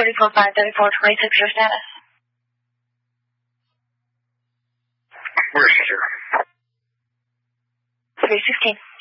34-5-34-26, your status. Where is she, sir? 316.